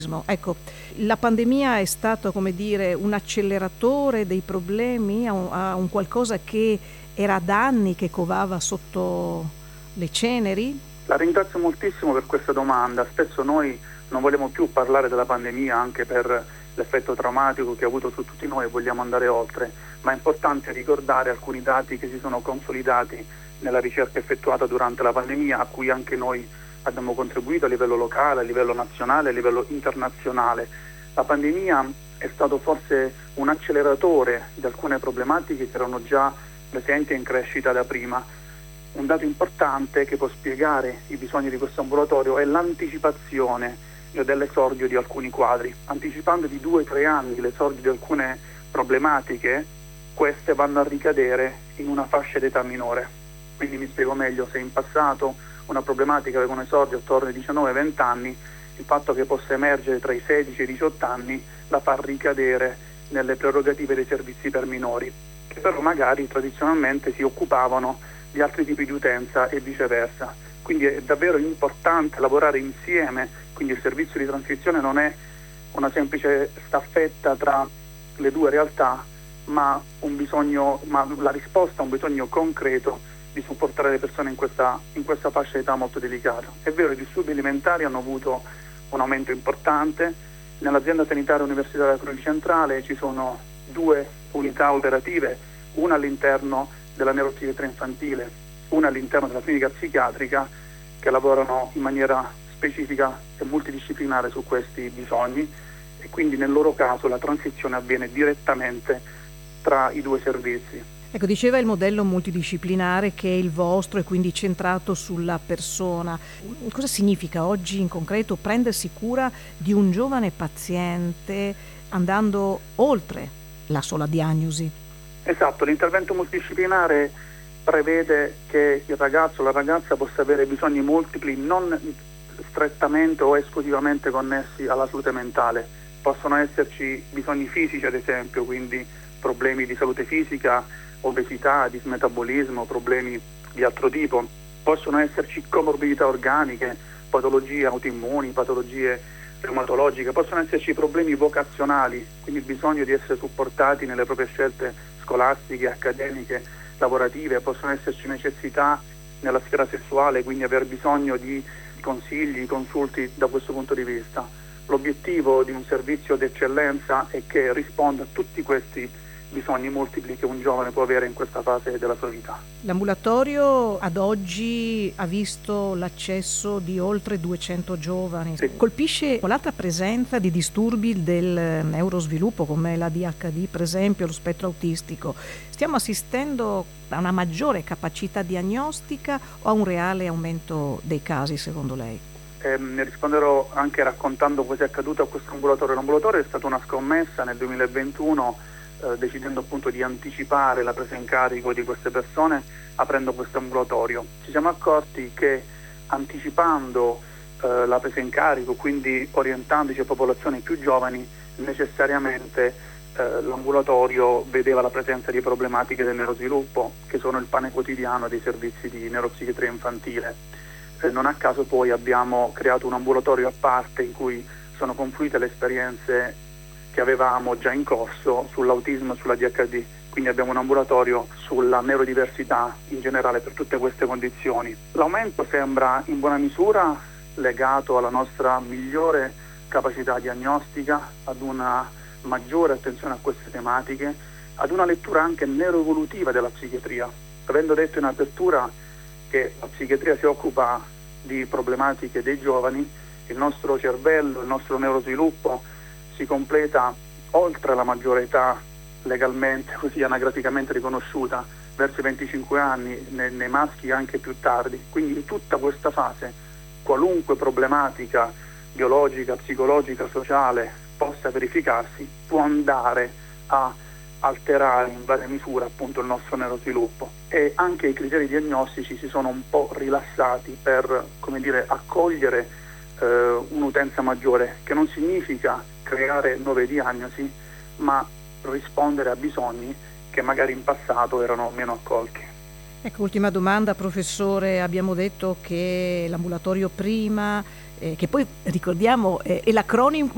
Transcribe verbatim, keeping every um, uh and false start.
Ecco, la pandemia è stato, come dire, un acceleratore dei problemi, a un, a un qualcosa che era da anni che covava sotto le ceneri? La ringrazio moltissimo per questa domanda. Spesso noi non vogliamo più parlare della pandemia anche per l'effetto traumatico che ha avuto su tutti noi e vogliamo andare oltre, ma è importante ricordare alcuni dati che si sono consolidati nella ricerca effettuata durante la pandemia, a cui anche noi abbiamo contribuito a livello locale, a livello nazionale, a livello internazionale. La pandemia è stato forse un acceleratore di alcune problematiche che erano già presenti e in crescita da prima. Un dato importante che può spiegare i bisogni di questo ambulatorio è l'anticipazione dell'esordio di alcuni quadri. Anticipando di due o tre anni l'esordio di alcune problematiche, queste vanno a ricadere in una fascia d'età minore. Quindi mi spiego meglio: se in passato una problematica aveva un esordio attorno ai diciannove venti anni, il fatto che possa emergere tra i sedici e i diciotto anni la fa ricadere nelle prerogative dei servizi per minori, che però magari tradizionalmente si occupavano di altri tipi di utenza e viceversa. Quindi è davvero importante lavorare insieme, quindi il servizio di trascrizione non è una semplice staffetta tra le due realtà, ma un bisogno, ma la risposta a un bisogno concreto di supportare le persone in questa, in questa fascia d'età molto delicata. È vero, i disturbi alimentari hanno avuto un aumento importante. Nell'azienda sanitaria universitaria Croce Centrale ci sono due unità operative, una all'interno della neuropsichiatria infantile, una all'interno della clinica psichiatrica, che lavorano in maniera specifica e multidisciplinare su questi bisogni, e quindi nel loro caso la transizione avviene direttamente tra i due servizi. Ecco, diceva il modello multidisciplinare che è il vostro e quindi centrato sulla persona. Cosa significa oggi in concreto prendersi cura di un giovane paziente andando oltre la sola diagnosi? Esatto, l'intervento multidisciplinare prevede che il ragazzo o la ragazza possa avere bisogni multipli, non strettamente o esclusivamente connessi alla salute mentale. Possono esserci bisogni fisici, ad esempio, quindi problemi di salute fisica, obesità, dismetabolismo, problemi di altro tipo. Possono esserci comorbidità organiche, patologie autoimmuni, patologie reumatologiche, possono esserci problemi vocazionali, quindi il bisogno di essere supportati nelle proprie scelte scolastiche, accademiche, lavorative, possono esserci necessità nella sfera sessuale, quindi aver bisogno di consigli, consulti da questo punto di vista. L'obiettivo di un servizio d'eccellenza è che risponda a tutti questi bisogni multipli che un giovane può avere in questa fase della sua vita. L'ambulatorio ad oggi ha visto l'accesso di oltre duecento giovani. Sì. Colpisce l'alta presenza di disturbi del neurosviluppo come l'A D H D, per esempio, lo spettro autistico. Stiamo assistendo a una maggiore capacità diagnostica o a un reale aumento dei casi, secondo lei? Eh, ne risponderò anche raccontando cosa è accaduto a questo ambulatorio. L'ambulatorio è stata una scommessa nel duemilaventuno, Eh, decidendo appunto di anticipare la presa in carico di queste persone aprendo questo ambulatorio. Ci siamo accorti che anticipando eh, la presa in carico, quindi orientandoci a popolazioni più giovani, necessariamente eh, l'ambulatorio vedeva la presenza di problematiche del neurosviluppo, che sono il pane quotidiano dei servizi di neuropsichiatria infantile. Eh, non a caso poi abbiamo creato un ambulatorio a parte in cui sono confluite le esperienze che avevamo già in corso sull'autismo e sulla D H D, quindi abbiamo un ambulatorio sulla neurodiversità in generale per tutte queste condizioni. L'aumento sembra in buona misura legato alla nostra migliore capacità diagnostica, ad una maggiore attenzione a queste tematiche, ad una lettura anche neuroevolutiva della psichiatria. Avendo detto in apertura che la psichiatria si occupa di problematiche dei giovani, il nostro cervello, il nostro neurosviluppo si completa oltre la maggiore età legalmente, così anagraficamente riconosciuta, verso i venticinque anni, nei, nei maschi anche più tardi. Quindi in tutta questa fase qualunque problematica biologica, psicologica, sociale possa verificarsi può andare a alterare in varia misura appunto il nostro neurosviluppo, e anche i criteri diagnostici si sono un po' rilassati per, come dire, accogliere eh, un'utenza maggiore, che non significa creare nuove diagnosi, ma rispondere a bisogni che magari in passato erano meno accolti. Ecco, ultima domanda, professore. Abbiamo detto che l'ambulatorio prima, eh, che poi ricordiamo eh, è l'acronimo